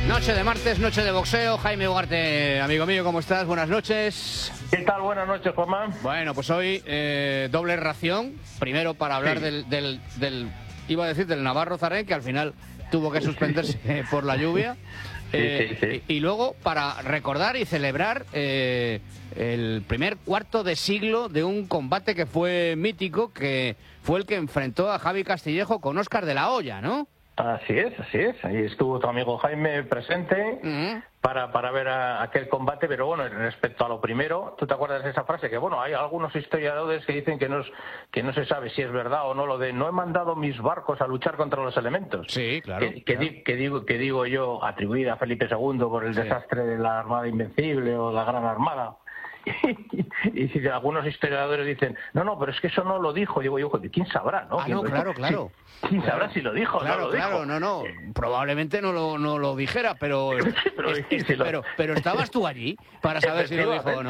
Noche de martes, noche de boxeo. Jaime Ugarte, amigo mío, ¿cómo estás? Buenas noches. ¿Qué tal? Buenas noches, Juanma. Bueno, pues hoy doble ración. Primero para hablar del iba a decir del Navarro Zarén, que al final tuvo que suspenderse por la lluvia. Y luego para recordar y celebrar el primer cuarto de siglo de un combate que fue mítico, que fue el que enfrentó a Javi Castillejo con Óscar de la Hoya, ¿no? Así es. Ahí estuvo tu amigo Jaime presente para ver aquel combate. Pero bueno, respecto a lo primero, ¿tú te acuerdas de esa frase? Que bueno, hay algunos historiadores que dicen que no se sabe si es verdad o no, lo de no he mandado mis barcos a luchar contra los elementos. Sí, claro. Que digo yo, atribuida a Felipe II por el desastre de la Armada Invencible o la Gran Armada. Y si algunos historiadores dicen, no, pero es que eso no lo dijo, digo yo, ¿quién sabrá? ¿No? Claro. ¿Quién sabrá si lo dijo o no lo dijo? No, probablemente no lo dijera, pero estabas tú allí para saber si lo dijo o no.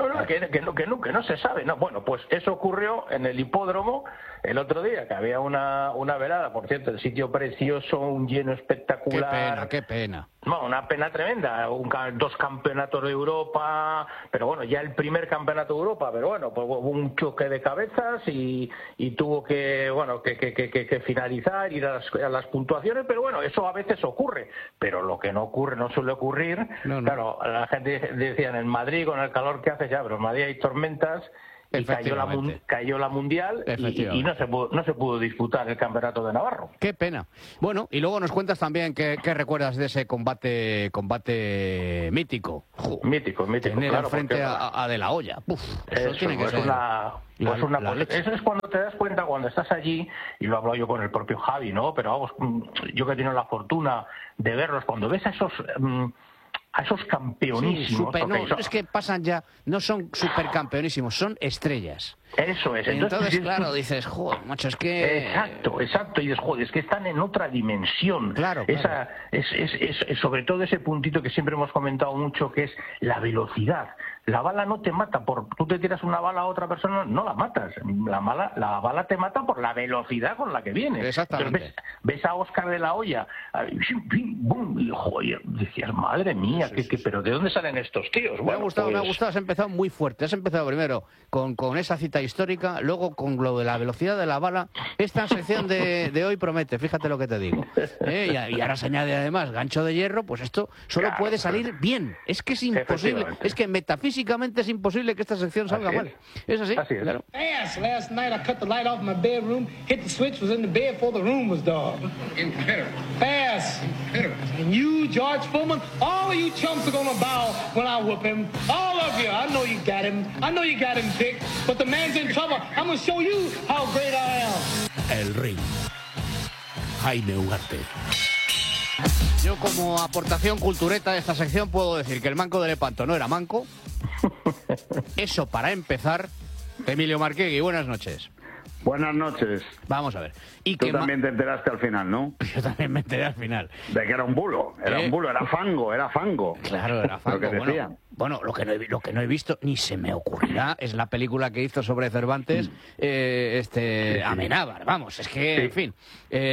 Que no se sabe. No, bueno, pues eso ocurrió en el hipódromo el otro día, que había una velada, por cierto, el sitio precioso, un lleno espectacular. Qué pena. Bueno, una pena tremenda, 2 campeonatos de Europa, pero bueno, ya el primer campeonato de Europa, pero bueno, pues hubo un choque de cabezas y tuvo que finalizar, ir a las puntuaciones, pero bueno, eso a veces ocurre, pero lo que no suele ocurrir, no. Claro, la gente decía en Madrid con el calor que hace ya, pero en Madrid hay tormentas. Y cayó la Mundial y no se pudo disputar el Campeonato de Navarro. Qué pena. Bueno, y luego nos cuentas también qué recuerdas de ese combate mítico. Mítico, tener claro. Frente a De la Hoya. Eso tiene que ser eso es cuando te das cuenta, cuando estás allí, y lo hablo yo con el propio Javi, ¿no? Pero vamos, yo que he tenido la fortuna de verlos, cuando ves a esos campeonísimos. Es que pasan ya, no son supercampeonísimos, son estrellas. Eso es. Entonces claro, dices, joder, macho, es que... Exacto, y dices, joder, es que están en otra dimensión. Claro. Es sobre todo ese puntito que siempre hemos comentado mucho, que es la velocidad. La bala no te mata tú te tiras una bala a otra persona, no la matas. La bala te mata por la velocidad con la que viene. Exactamente. Ves a Óscar de la Hoya, y joder, decías, madre mía, pero ¿de dónde salen estos tíos? Me ha gustado, has empezado muy fuerte. Has empezado primero con esa cita histórica, luego con lo de la velocidad de la bala. Esta sección de hoy promete, fíjate lo que te digo. Y ahora se añade además gancho de hierro, pues esto solo puede salir bien. Es que es imposible, es que metafísicamente es imposible que esta sección salga mal. ¿Es así? Así es. Claro. Last night I cut the light off my bedroom, hit the switch, was in the bed before the room was dark. Incredible. Fast. Incredible. And you, George Foreman, all of you chumps are gonna bow when I whoop him. All of you. I know you got him. I know you got him, Dick. But the man's in trouble. I'm gonna show you how great I am. El ring. Jaime Ugarte. Yo como aportación cultureta de esta sección puedo decir que el manco de Lepanto no era manco. Eso para empezar. Emilio Marquegui, buenas noches. Buenas noches. Vamos a ver. Tú también te enteraste al final, ¿no? Yo también me enteré al final. De que era un bulo, era fango. Claro, era fango. Lo que decían. Bueno, lo que no he visto, ni se me ocurrirá, es la película que hizo sobre Cervantes, Amenábar. Vamos, es que, en fin.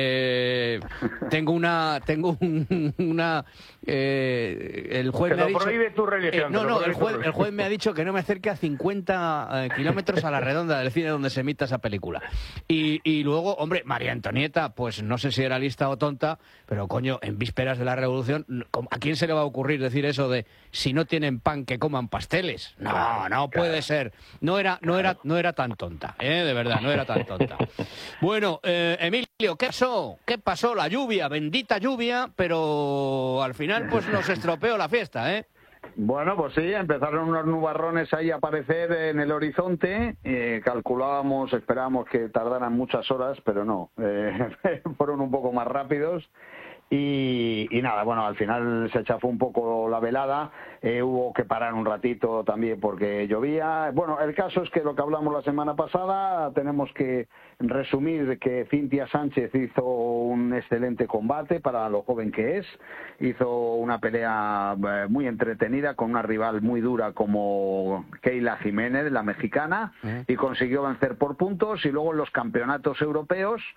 El juez me ha dicho... prohíbe tu religión. El juez me ha dicho que no me acerque a 50 kilómetros a la redonda del cine donde se emita esa película. Y luego, hombre, María Antonieta, pues no sé si era lista o tonta, pero coño, en vísperas de la Revolución, ¿a quién se le va a ocurrir decir eso de si no tienen pan que coman pasteles? No puede ser. No era tan tonta, de verdad, no era tan tonta. Bueno, Emilio, ¿qué pasó? La lluvia, bendita lluvia, pero al final pues nos estropeó la fiesta, ¿eh? Bueno, pues sí, empezaron unos nubarrones ahí a aparecer en el horizonte. Esperábamos que tardaran muchas horas, pero no, fueron un poco más rápidos. Y nada, bueno, al final se chafó un poco la velada, hubo que parar un ratito también porque llovía. Bueno, el caso es que lo que hablamos la semana pasada, tenemos que resumir que Cintia Sánchez hizo un excelente combate para lo joven que es, hizo una pelea muy entretenida con una rival muy dura como Keyla Jiménez, la mexicana, y consiguió vencer por puntos. Y luego en los campeonatos europeos,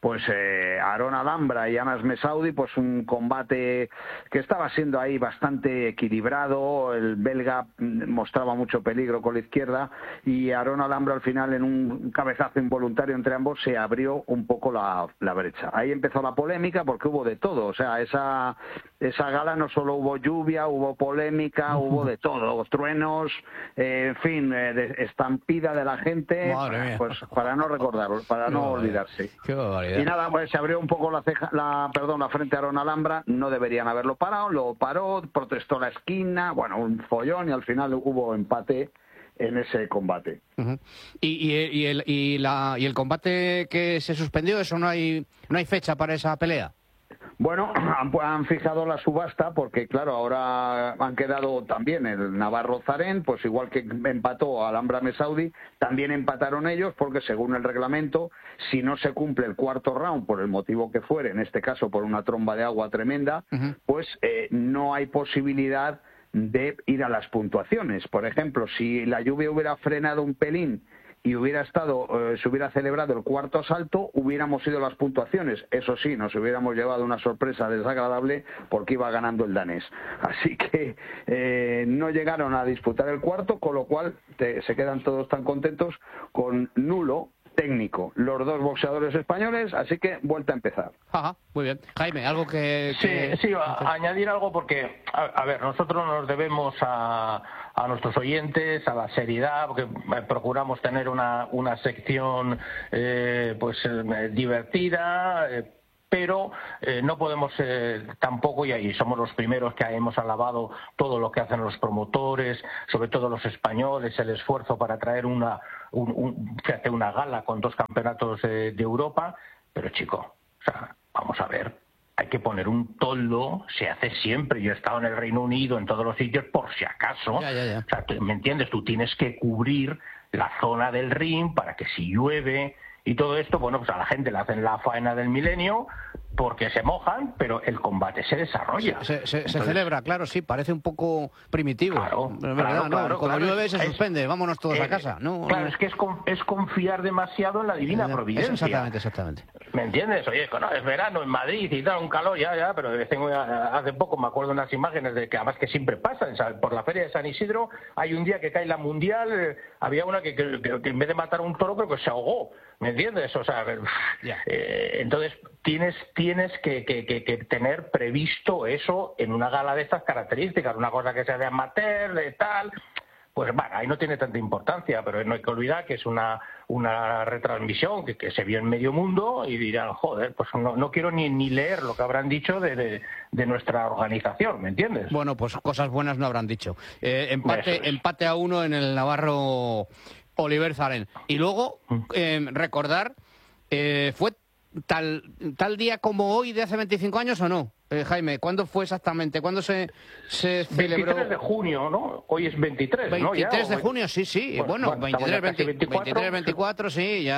pues Aarón Alhambra y Anas Messaoudi, pues un combate que estaba siendo ahí bastante equilibrado. El belga mostraba mucho peligro con la izquierda y Aarón Alhambra al final, en un cabezazo involuntario entre ambos, se abrió un poco la brecha. Ahí empezó la polémica porque hubo de todo. O sea, esa gala no solo hubo lluvia, hubo polémica, hubo de todo, truenos, en fin, estampida de la gente, pues para no recordarlo, para no olvidarse. Qué barbaridad. Y nada, pues se abrió un poco la frente a Aarón Alhambra. No deberían haberlo parado, lo paró, protestó la esquina, bueno, un follón, y al final hubo empate en ese combate. Uh-huh. ¿Y el combate que se suspendió, eso no hay fecha para esa pelea? Bueno, han fijado la subasta porque, claro, ahora han quedado también el Navarro Zarén, pues igual que empató Alhambra Messaoudi, también empataron ellos porque, según el reglamento, si no se cumple el cuarto round, por el motivo que fuere, en este caso por una tromba de agua tremenda, pues no hay posibilidad de ir a las puntuaciones. Por ejemplo, si la lluvia hubiera frenado un pelín y se hubiera celebrado el cuarto asalto, hubiéramos ido a las puntuaciones. Eso sí, nos hubiéramos llevado una sorpresa desagradable porque iba ganando el danés. Así que no llegaron a disputar el cuarto, con lo cual se quedan todos tan contentos con nulo técnico los dos boxeadores españoles, así que vuelta a empezar. Ajá, muy bien. Jaime, algo que... Sí, añadir algo porque, a ver, nosotros nos debemos a nuestros oyentes, a la seriedad, porque procuramos tener una sección divertida, pero no podemos tampoco, y ahí somos los primeros que hemos alabado todo lo que hacen los promotores, sobre todo los españoles, el esfuerzo para traer una gala con 2 campeonatos de Europa, pero chico, o sea, vamos a ver, hay que poner un toldo, se hace siempre. Yo he estado en el Reino Unido, en todos los sitios, por si acaso. Ya. O sea, ¿me entiendes? Tú tienes que cubrir la zona del ring para que si llueve y todo esto, bueno, pues a la gente le hacen la faena del milenio porque se mojan, pero el combate se desarrolla. Se celebra, claro, sí, parece un poco primitivo. Claro, como llueve se suspende, vámonos todos a casa. Claro, es que es confiar demasiado en la divina providencia. Exactamente. ¿Me entiendes? Oye, no, es verano en Madrid y tal, un calor, ya, pero hace poco me acuerdo de unas imágenes de que además que siempre pasan, ¿sabes? Por la feria de San Isidro hay un día que cae la Mundial, había una que en vez de matar a un toro creo que se ahogó, ¿me entiendes? O sea, entonces tienes que tener previsto eso en una gala de estas características, una cosa que sea de amateur, de tal. Pues bueno, ahí no tiene tanta importancia, pero no hay que olvidar que es una retransmisión que se vio en medio mundo y dirán, joder, pues no quiero ni leer lo que habrán dicho de nuestra organización, ¿me entiendes? Bueno, pues cosas buenas no habrán dicho. Empate a 1 en el Navarro Oliver Zarén. Y luego, recordar, ¿fue tal día como hoy de hace 25 años o no? Jaime, ¿cuándo fue exactamente? ¿Cuándo se celebró? 23 de junio, ¿no? Hoy es 23, 23 ¿no? 23 de junio, sí. Bueno 23, 24, sí,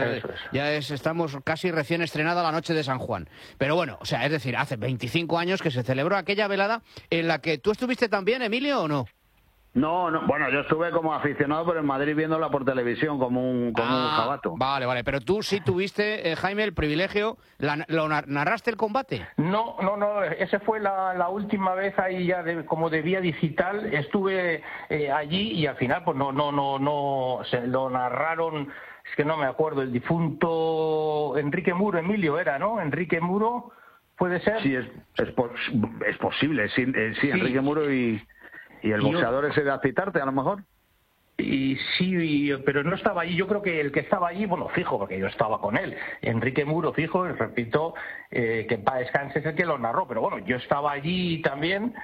estamos casi recién estrenada la noche de San Juan. Pero bueno, o sea, es decir, hace 25 años que se celebró aquella velada en la que tú estuviste también, Emilio, ¿o no? No, bueno, yo estuve como aficionado por el Madrid viéndola por televisión como un jabato. Vale, pero tú sí tuviste, Jaime, el privilegio, ¿lo narraste el combate? No, esa fue la última vez ahí ya como de vía digital, estuve allí y al final pues no, se lo narraron, es que no me acuerdo, el difunto Enrique Muro, Emilio era, ¿no? Enrique Muro, ¿puede ser? Sí, es posible, sí, Enrique Muro y el boxeador ese de Acitarte, a lo mejor. Y sí, pero no estaba allí. Yo creo que el que estaba allí, bueno, fijo, porque yo estaba con él. Enrique Muro, fijo, y repito, que en paz descanse es el que lo narró. Pero bueno, yo estaba allí también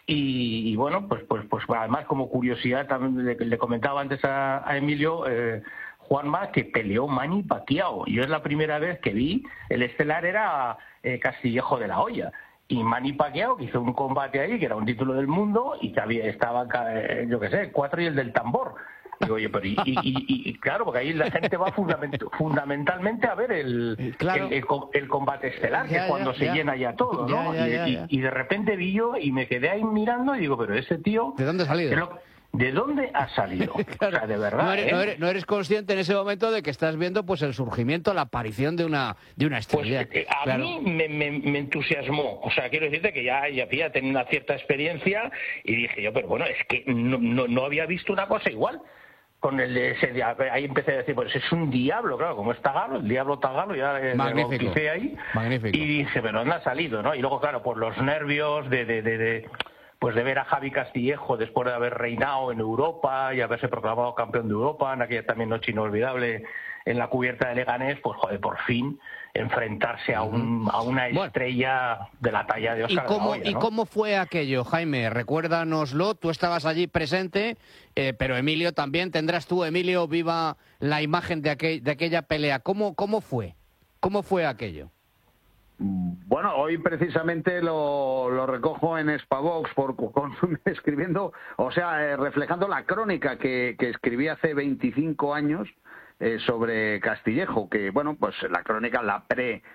y bueno, pues además como curiosidad, también le comentaba antes a Emilio, Juanma, que peleó Manny Pacquiao. Yo es la primera vez que vi, el estelar era Castillejo de la Hoya. Y Manny Pacquiao, que hizo un combate ahí, que era un título del mundo, y que estaba, yo qué sé, 4 y el del tambor. Digo, oye, pero y claro, porque ahí la gente va fundamentalmente a ver el combate estelar, que es cuando se llena ya todo, ¿no? Y de repente vi yo y me quedé ahí mirando y digo, pero ese tío... ¿De dónde ha salido? ¿de dónde ha salido? Claro, o sea, de verdad. No eres consciente en ese momento de que estás viendo pues el surgimiento, la aparición de una estrella. Pues a mí me entusiasmó. O sea, quiero decirte que ya tenía una cierta experiencia y dije yo, pero bueno, es que no había visto una cosa igual. Con ahí empecé a decir, pues es un diablo, claro, como es Tagalo, el diablo Tagalo, ya le bauticé ahí. Magnífico. Y dije, pero ¿dónde ha salido? ¿No? Y luego, claro, por los nervios de ver a Javi Castillejo después de haber reinado en Europa y haberse proclamado campeón de Europa en aquella también noche inolvidable en la cubierta de Leganés, pues joder, por fin enfrentarse a una estrella de la talla de Óscar de la Hoya, ¿no? ¿Y cómo fue aquello, Jaime? Recuérdanoslo, tú estabas allí presente, pero Emilio también. Tendrás tú, Emilio, viva la imagen de aquella pelea. ¿Cómo fue? ¿Cómo fue aquello? Bueno, hoy precisamente lo recojo en Spavox escribiendo, o sea, reflejando la crónica que escribí hace 25 años sobre Castillejo, que bueno, pues la crónica, la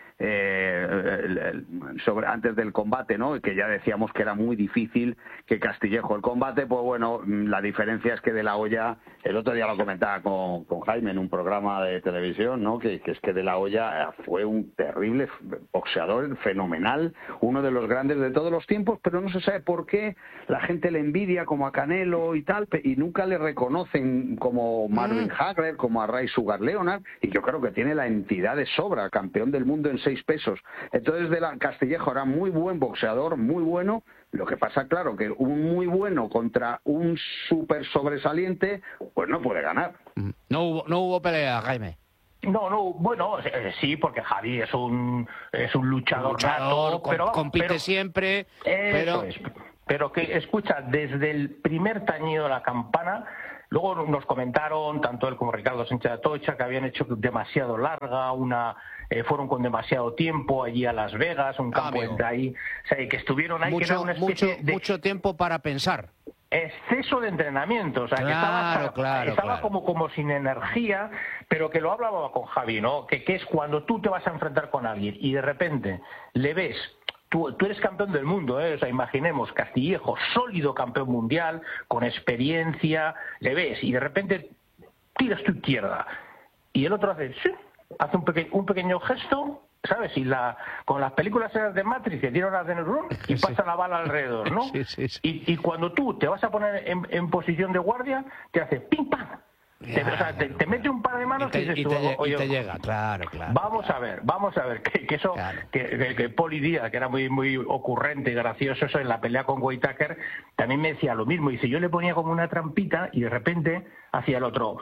sobre antes del combate, ¿no? Que ya decíamos que era muy difícil que Castillejo el combate, pues bueno, la diferencia es que De la Hoya, el otro día lo comentaba con Jaime en un programa de televisión, ¿no? Que es que De la Hoya fue un terrible boxeador, fenomenal, uno de los grandes de todos los tiempos, pero no se sabe por qué la gente le envidia como a Canelo y tal, y nunca le reconocen como Marvin Hagler, como a Ray Sugar Leonard, y yo creo que tiene la entidad de sobra, campeón del mundo en 6 pesos. Entonces Castillejo era muy buen boxeador, muy bueno. Lo que pasa, claro, que un muy bueno contra un súper sobresaliente, pues no puede ganar. No hubo pelea, Jaime. No, bueno, sí, porque Javi es un luchador nato, pero compite siempre, pero que escucha, desde el primer tañido de la campana. Luego nos comentaron, tanto él como Ricardo Sánchez Atocha, que habían hecho demasiado larga, fueron con demasiado tiempo allí a Las Vegas, un campo de ahí, o sea, que estuvieron ahí, que era una especie de mucho tiempo para pensar. Exceso de entrenamiento, o sea, que estaba como sin energía, pero que lo hablaba con Javi, ¿no? Que es cuando tú te vas a enfrentar con alguien y de repente le ves. Tú eres campeón del mundo, o sea, imaginemos, Castillejo, sólido campeón mundial, con experiencia, le ves, y de repente tiras tu izquierda, y el otro hace un pequeño gesto, ¿sabes? Y con las películas de Matrix, que tiran de y pasa la bala alrededor, ¿no? Sí. Y cuando tú te vas a poner en posición de guardia, te hace pim, pam. Te mete un par de manos y te llega, claro. Vamos a ver, que eso, claro. que Poli Díaz, que era muy, muy ocurrente y gracioso, eso en la pelea con Whittaker, también me decía lo mismo. Dice, yo le ponía como una trampita y de repente hacía el otro.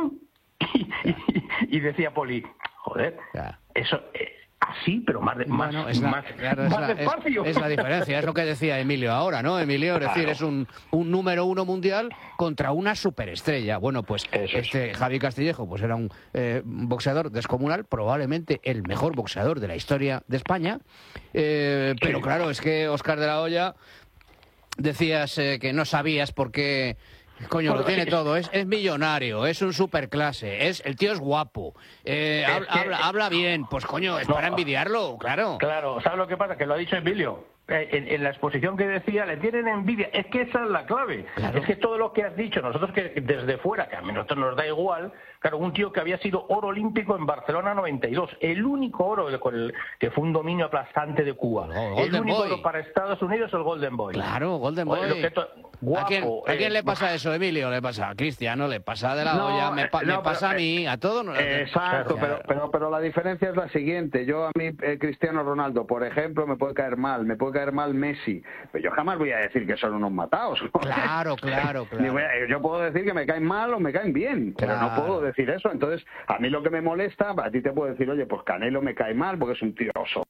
Y decía Poli, joder, eso... así, pero más despacio. Es la diferencia, es lo que decía Emilio ahora, ¿no? Emilio, es decir, es un número 1 mundial contra una superestrella. Bueno, pues Javi Castillejo pues era un boxeador descomunal, probablemente el mejor boxeador de la historia de España, pero claro, es que Óscar de la Hoya, decías que no sabías por qué... Coño, lo tiene todo, es millonario, es un superclase, el tío es guapo, habla bien, pues coño, es para envidiarlo, claro. Claro, ¿sabes lo que pasa? Que lo ha dicho Emilio. En la exposición que decía, le tienen envidia. Es que esa es la clave. Claro. Es que todo lo que has dicho, nosotros que desde fuera, que a nosotros nos da igual, claro, un tío que había sido oro olímpico en Barcelona 92, el único oro que fue un dominio aplastante de Cuba. El único oro para Estados Unidos, el Golden Boy. Claro, Golden Boy. Guapo, ¿A quién le pasa eso, Emilio? Le pasa a Cristiano, le pasa a De la Hoya, me pasa a mí, a todos. Exacto, pero la diferencia es la siguiente. Yo a mí, Cristiano Ronaldo, por ejemplo, me puede caer mal Messi, pero yo jamás voy a decir que son unos matados, ¿no? Claro. Yo puedo decir que me caen mal o me caen bien, pero no puedo decir eso. Entonces, a mí lo que me molesta, a ti te puedo decir, oye, pues Canelo me cae mal porque es un tío oso.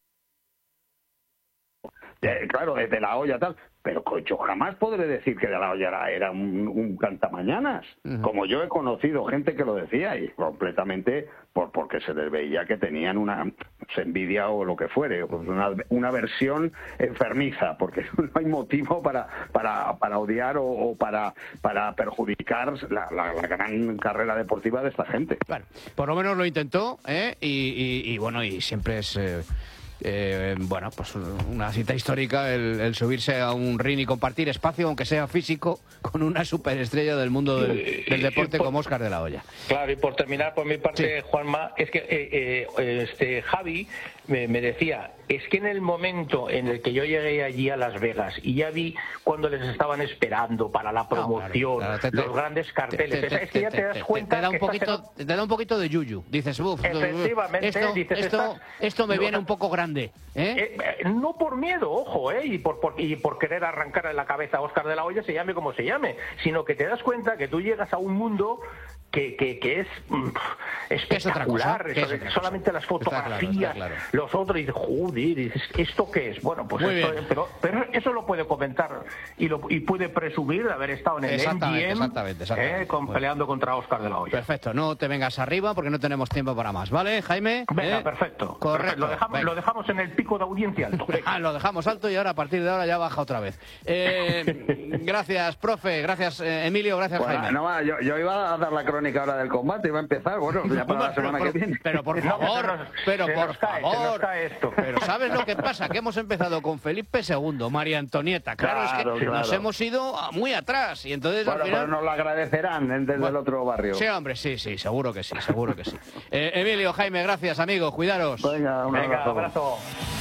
Claro, De la Hoya tal, pero yo jamás podré decir que De la Hoya era un cantamañanas, como yo he conocido gente que lo decía y completamente porque se les veía que tenían una envidia o lo que fuere, una versión enfermiza, porque no hay motivo para odiar o para perjudicar la gran carrera deportiva de esta gente. Bueno, por lo menos lo intentó, y bueno, y siempre es... Bueno, pues una cita histórica el subirse a un ring y compartir espacio, aunque sea físico, con una superestrella del mundo del deporte como Óscar de la Hoya. Claro, y por terminar por mi parte, sí. Juanma, es que Javi me decía, es que en el momento en el que yo llegué allí a Las Vegas y ya vi cuando les estaban esperando para la promoción, los grandes carteles, es que ya te das cuenta te da un poquito de yuyu. Dices, efectivamente, esto me viene un poco grande. No por miedo, ojo, y por querer arrancarle la cabeza a Óscar de la Hoya, se llame como se llame, sino que te das cuenta que tú llegas a un mundo que es espectacular, solamente las fotografías, claro. Los otros, y dices, joder, ¿esto qué es? Bueno, pues esto, pero eso lo puede comentar y puede presumir de haber estado en el MGM peleando contra Óscar de la Hoya. Perfecto, no te vengas arriba porque no tenemos tiempo para más, ¿vale, Jaime? Venga, perfecto. Correcto. Lo dejamos en el pico de audiencia alto. Lo dejamos alto y ahora a partir de ahora ya baja otra vez. Gracias, profe, gracias, Emilio, gracias, Jaime. No, yo iba a dar la crónica ahora del combate, iba a empezar, bueno, ya para la semana que viene. Pero por favor, esto. Pero ¿sabes lo que pasa? Que hemos empezado con Felipe II, María Antonieta. Claro, nos hemos ido muy atrás y entonces al final... pero nos lo agradecerán desde el otro barrio. Sí, hombre, sí, seguro que sí. Emilio, Jaime, gracias, amigos, cuidaros. Venga, un abrazo.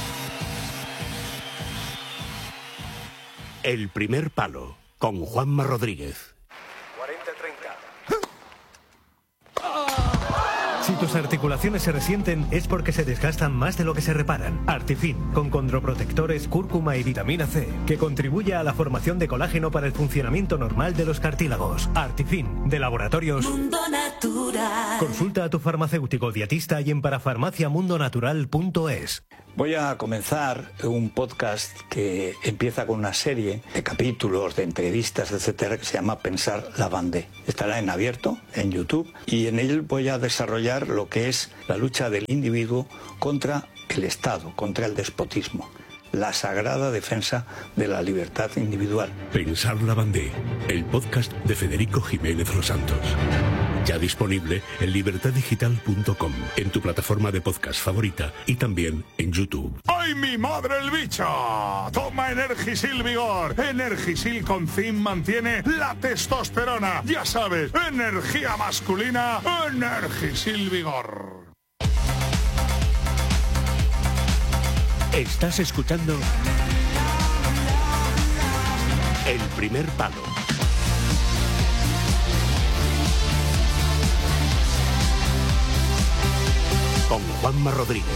El primer palo, con Juanma Rodríguez. Si tus articulaciones se resienten es porque se desgastan más de lo que se reparan. Artifin, con condroprotectores, cúrcuma y vitamina C, que contribuye a la formación de colágeno para el funcionamiento normal de los cartílagos. Artifin, de Laboratorios Mundo Natural. Consulta a tu farmacéutico dietista y en parafarmaciamundonatural.es. Voy a comenzar un podcast que empieza con una serie de capítulos, de entrevistas, etcétera, que se llama Pensar la Bandé. Estará en abierto, en YouTube, y en él voy a desarrollar lo que es la lucha del individuo contra el Estado, contra el despotismo. La sagrada defensa de la libertad individual. Pensar la Bandé, el podcast de Federico Jiménez Los Santos. Ya disponible en libertaddigital.com, en tu plataforma de podcast favorita y también en YouTube. ¡Ay, mi madre el bicho! Toma Energisil Vigor. Energisil con zinc mantiene la testosterona. Ya sabes, energía masculina, Energisil Vigor. Estás escuchando El Primer Palo. Con Juanma Rodríguez.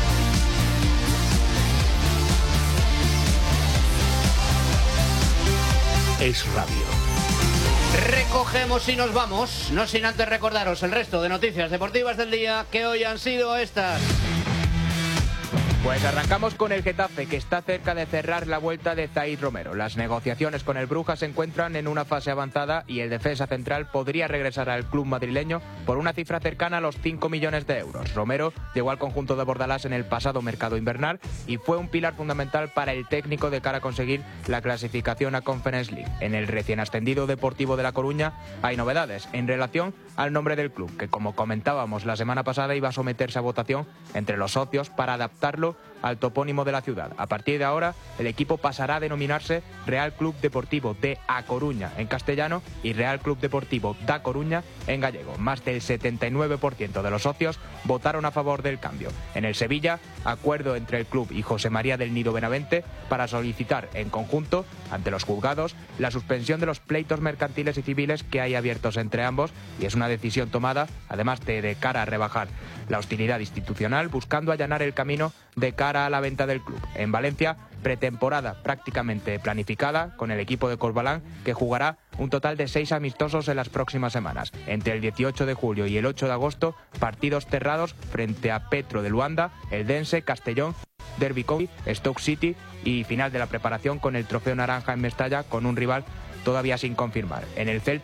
Es radio. Recogemos y nos vamos, no sin antes recordaros el resto de noticias deportivas del día, que hoy han sido estas. Pues arrancamos con el Getafe, que está cerca de cerrar la vuelta de Zaid Romero. Las negociaciones con el Brujas se encuentran en una fase avanzada y el defensa central podría regresar al club madrileño por una cifra cercana a los 5 millones de euros. Romero llegó al conjunto de Bordalás en el pasado mercado invernal y fue un pilar fundamental para el técnico de cara a conseguir la clasificación a Conference League. En el recién ascendido Deportivo de La Coruña hay novedades en relación al nombre del club, que como comentábamos la semana pasada iba a someterse a votación entre los socios para adaptarlo al topónimo de la ciudad. A partir de ahora, el equipo pasará a denominarse Real Club Deportivo de A Coruña en castellano y Real Club Deportivo da Coruña en gallego. Más del 79% de los socios votaron a favor del cambio. En el Sevilla, acuerdo entre el club y José María del Nido Benavente para solicitar en conjunto, ante los juzgados, la suspensión de los pleitos mercantiles y civiles que hay abiertos entre ambos, y es una decisión tomada, además de cara a rebajar la hostilidad institucional, buscando allanar el camino de cara a la venta del club. En Valencia, pretemporada prácticamente planificada con el equipo de Corbalán, que jugará un total de 6 amistosos en las próximas semanas. Entre el 18 de julio y el 8 de agosto, partidos cerrados frente a Petro de Luanda, Eldense, Castellón, Derby County, Stoke City y final de la preparación con el Trofeo Naranja en Mestalla, con un rival todavía sin confirmar. En el Celta,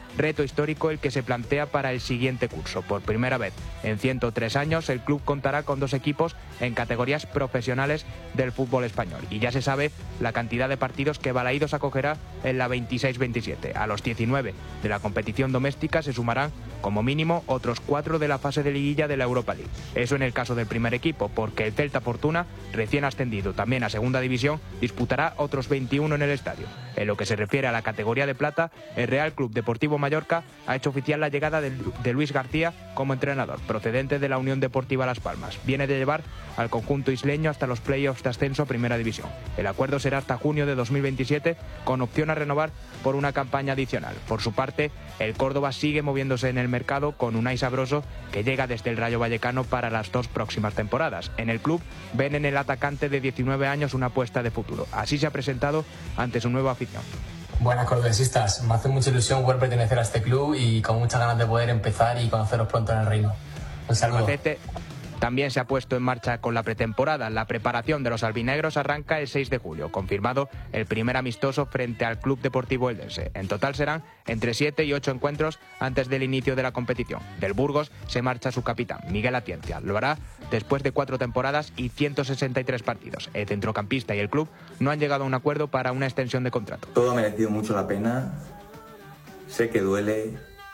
reto histórico el que se plantea para el siguiente curso. Por primera vez en 103 años, el club contará con 2 equipos en categorías profesionales del fútbol español. Y ya se sabe la cantidad de partidos que Balaídos acogerá en la 26-27. A los 19 de la competición doméstica se sumarán como mínimo otros 4 de la fase de liguilla de la Europa League. Eso en el caso del primer equipo, porque el Celta Fortuna, recién ascendido también a segunda división, disputará otros 21 en el estadio. En lo que se refiere a la categoría de plata, el Real Club Deportivo Mallorca ha hecho oficial la llegada de Luis García como entrenador, procedente de la Unión Deportiva Las Palmas. Viene de llevar al conjunto isleño hasta los playoffs de ascenso a Primera División. El acuerdo será hasta junio de 2027, con opción a renovar por una campaña adicional. Por su parte, el Córdoba sigue moviéndose en el mercado con Unai Sabroso, que llega desde el Rayo Vallecano para las 2 próximas temporadas. En el club ven en el atacante de 19 años una apuesta de futuro. Así se ha presentado ante su nueva afición. Buenas cordobesistas, me hace mucha ilusión poder pertenecer a este club y con muchas ganas de poder empezar y conoceros pronto en el reino. Un saludo. Albacete también se ha puesto en marcha con la pretemporada. La preparación de los albinegros arranca el 6 de julio, confirmado el primer amistoso frente al Club Deportivo Eldense. En total serán entre 7 y 8 encuentros antes del inicio de la competición. Del Burgos se marcha su capitán, Miguel Atienza. Lo hará después de 4 temporadas y 163 partidos. El centrocampista y el club no han llegado a un acuerdo para una extensión de contrato. Todo ha merecido mucho la pena, sé que duele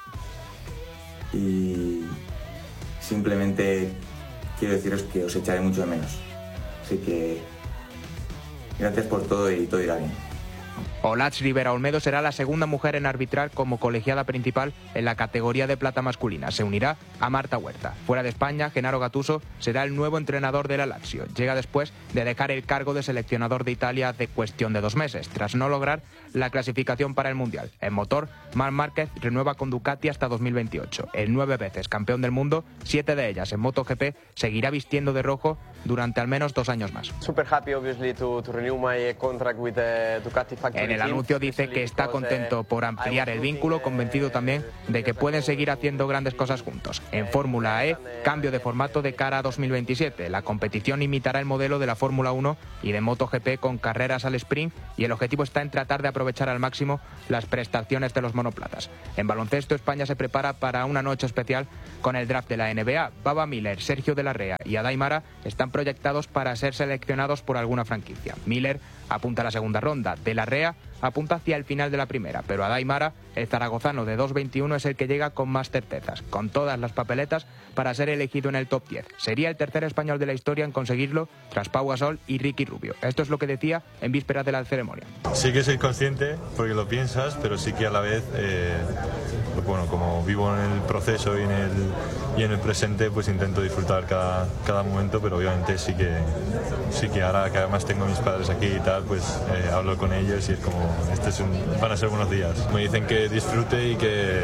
y simplemente quiero deciros que os echaré mucho de menos. Así que gracias por todo y todo irá bien. Olatz Rivera Olmedo será la segunda mujer en arbitrar como colegiada principal en la categoría de plata masculina. Se unirá a Marta Huerta. Fuera de España, Gennaro Gattuso será el nuevo entrenador de la Lazio. Llega después de dejar el cargo de seleccionador de Italia de cuestión de 2 meses, tras no lograr la clasificación para el Mundial. En motor, Marc Márquez renueva con Ducati hasta 2028. El 9 veces campeón del mundo, 7 de ellas en MotoGP, seguirá vistiendo de rojo durante al menos 2 años más. Super happy, obviously, to renew my contract with Ducati Factory. En el anuncio dice que está contento por ampliar el vínculo, convencido también de que pueden seguir haciendo grandes cosas juntos. En Fórmula E, cambio de formato de cara a 2027. La competición imitará el modelo de la Fórmula 1 y de MotoGP con carreras al sprint, y el objetivo está en tratar de aprovechar al máximo las prestaciones de los monoplazas. En baloncesto, España se prepara para una noche especial con el draft de la NBA. Baba Miller, Sergio de la Rea y Adai Mara están proyectados para ser seleccionados por alguna franquicia. Miller apunta a la segunda ronda, de la Rea apunta hacia el final de la primera, pero Adai Mara, el zaragozano de 2.21, es el que llega con más certezas, con todas las papeletas para ser elegido en el top 10. Sería el tercer español de la historia en conseguirlo, tras Pau Gasol y Ricky Rubio. Esto es lo que decía en vísperas de la ceremonia. Sí que soy consciente, porque lo piensas, pero sí que a la vez, bueno, como vivo en el proceso y en el presente, pues intento disfrutar cada momento, pero obviamente sí que ahora que además tengo a mis padres aquí y tal, pues hablo con ellos y es como, van a ser buenos días. Me dicen que disfrute y que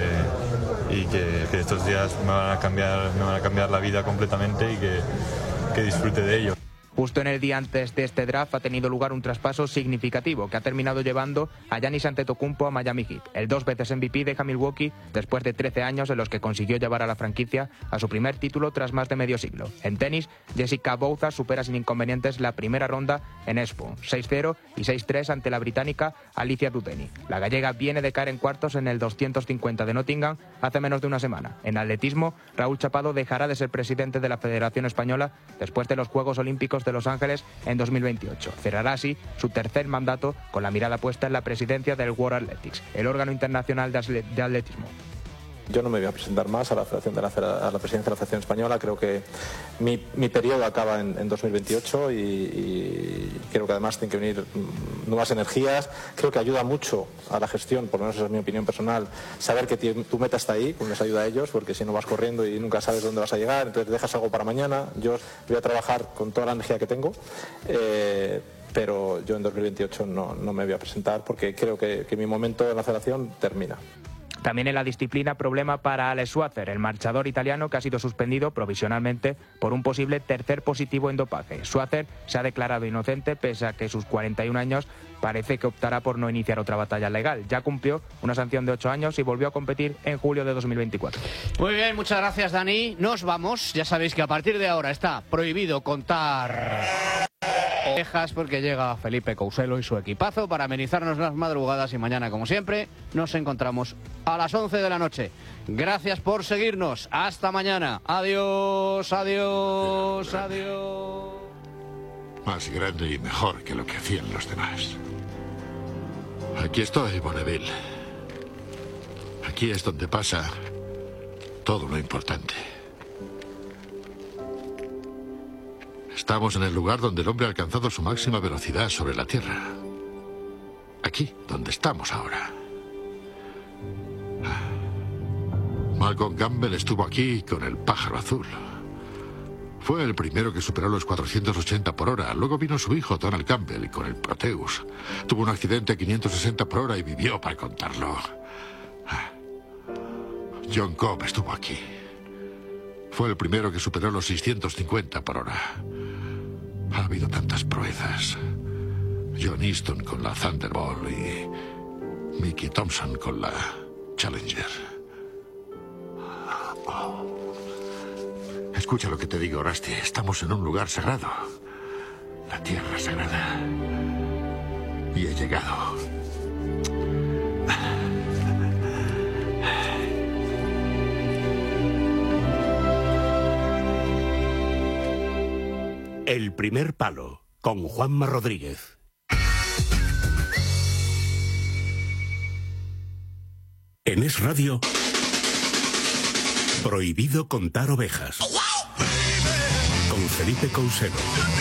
estos días me van a cambiar la vida completamente y que disfrute de ello. Justo en el día antes de este draft ha tenido lugar un traspaso significativo que ha terminado llevando a Giannis Antetokounmpo a Miami Heat. El 2 veces MVP deja Milwaukee después de 13 años en los que consiguió llevar a la franquicia a su primer título tras más de medio siglo. En tenis, Jessica Bouza supera sin inconvenientes la primera ronda en Expo, 6-0 y 6-3 ante la británica Alicia Dudeni. La gallega viene de caer en cuartos en el 250 de Nottingham hace menos de una semana. En atletismo, Raúl Chapado dejará de ser presidente de la Federación Española después de los Juegos Olímpicos de Los Ángeles en 2028. Cerrará así su tercer mandato con la mirada puesta en la presidencia del World Athletics, el órgano internacional de atletismo. Yo no me voy a presentar más a la presidencia de la Federación Española. Creo que mi periodo acaba en 2028 y creo que además tienen que venir nuevas energías. Creo que ayuda mucho a la gestión, por lo menos esa es mi opinión personal, saber que tu meta está ahí, pues les ayuda a ellos, porque si no vas corriendo y nunca sabes dónde vas a llegar, entonces dejas algo para mañana. Yo voy a trabajar con toda la energía que tengo. Pero yo en 2028 no me voy a presentar porque creo que mi momento en la federación termina. También en la disciplina, problema para Alex Schwarzer, el marchador italiano que ha sido suspendido provisionalmente por un posible tercer positivo en dopaje. Schwarzer se ha declarado inocente pese a que sus 41 años parece que optará por no iniciar otra batalla legal. Ya cumplió una sanción de 8 años y volvió a competir en julio de 2024. Muy bien, muchas gracias, Dani. Nos vamos. Ya sabéis que a partir de ahora está prohibido contar Ovejas, porque llega Felipe Couselo y su equipazo para amenizarnos las madrugadas, y mañana, como siempre, nos encontramos a las 11 de la noche. Gracias por seguirnos. Hasta mañana. Adiós, adiós, adiós. Más grande y mejor que lo que hacían los demás. Aquí estoy, Bonneville. Aquí es donde pasa todo lo importante. Estamos en el lugar donde el hombre ha alcanzado su máxima velocidad sobre la Tierra. Aquí, donde estamos ahora. Malcolm Campbell estuvo aquí con el pájaro azul. Fue el primero que superó los 480 por hora. Luego vino su hijo, Donald Campbell, con el Proteus. Tuvo un accidente a 560 por hora y vivió para contarlo. John Cobb estuvo aquí. Fue el primero que superó los 650 por hora. Ha habido tantas proezas. John Easton con la Thunderbolt y Mickey Thompson con la Challenger. Escucha lo que te digo, Rusty. Estamos en un lugar sagrado. La tierra sagrada. Y he llegado. El primer palo, con Juanma Rodríguez. En Es Radio, prohibido contar ovejas. Con Felipe Couselo.